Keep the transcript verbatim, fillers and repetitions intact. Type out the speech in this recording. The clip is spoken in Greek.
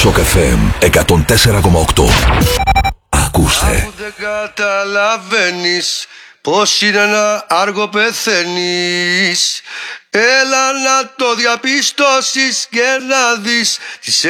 Σοκ εφ εμ εκατόν τέσσερα κόμμα οκτώ. Ακούστε. Αφού δεν καταλαβαίνεις πως είναι να άργο πεθαίνεις, έλα να το διαπιστώσεις και να δεις τις